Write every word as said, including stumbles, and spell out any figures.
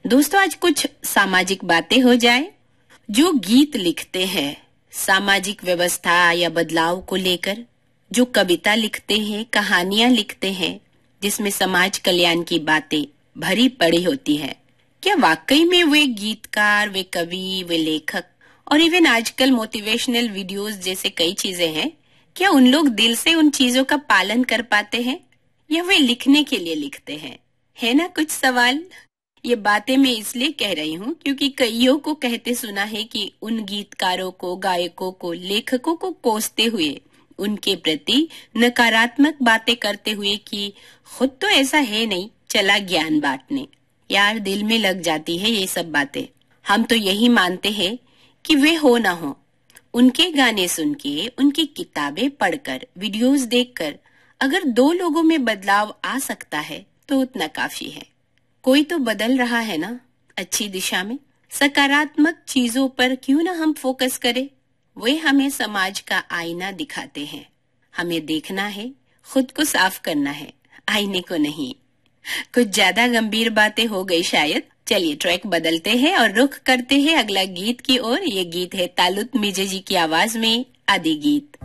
दोस्तों, आज कुछ सामाजिक बातें हो जाए। जो गीत लिखते हैं सामाजिक व्यवस्था या बदलाव को लेकर, जो कविता लिखते हैं, कहानियां लिखते हैं जिसमें समाज कल्याण की बातें भरी पड़ी होती है, क्या वाकई में वे गीतकार, वे कवि, वे लेखक और इवन आजकल मोटिवेशनल वीडियोस जैसे कई चीजें हैं, क्या उन लोग दिल से उन चीजों का पालन कर पाते हैं या वे लिखने के लिए लिखते हैं? है ना कुछ सवाल। ये बातें मैं इसलिए कह रही हूँ क्योंकि कईयों को कहते सुना है कि उन गीतकारों को, गायकों को, लेखकों को कोसते हुए, उनके प्रति नकारात्मक बातें करते हुए कि खुद तो ऐसा है नहीं, चला ज्ञान बांटने। यार, दिल में लग जाती है ये सब बातें। हम तो यही मानते हैं कि वे हो ना हो, उनके गाने सुन के, उनकी किताबें पढ़कर, वीडियोस देखकर अगर दो लोगों में बदलाव आ सकता है तो उतना काफी है। कोई तो बदल रहा है ना, अच्छी दिशा में। सकारात्मक चीजों पर क्यों ना हम फोकस करें। वे हमें समाज का आईना दिखाते हैं। हमें देखना है, खुद को साफ करना है, आईने को नहीं। कुछ ज्यादा गंभीर बातें हो गई शायद। चलिए ट्रैक बदलते हैं और रुख करते हैं अगला गीत की ओर। ये गीत है तालुत मिजे जी की आवाज में आदि गीत।